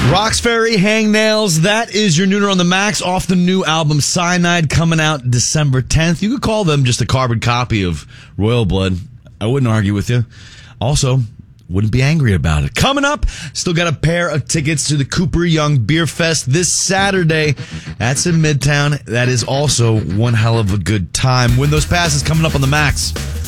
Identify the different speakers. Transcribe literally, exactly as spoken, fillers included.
Speaker 1: Roxferry, Hangnails, that is your Nooner on the Max off the new album Cyanide, coming out December tenth. You could call them just a carbon copy of Royal Blood. I wouldn't argue with you. Also, wouldn't be angry about it. Coming up, still got a pair of tickets to the Cooper Young Beer Fest this Saturday. That's in Midtown. That is also one hell of a good time. Win those passes coming up on the Max.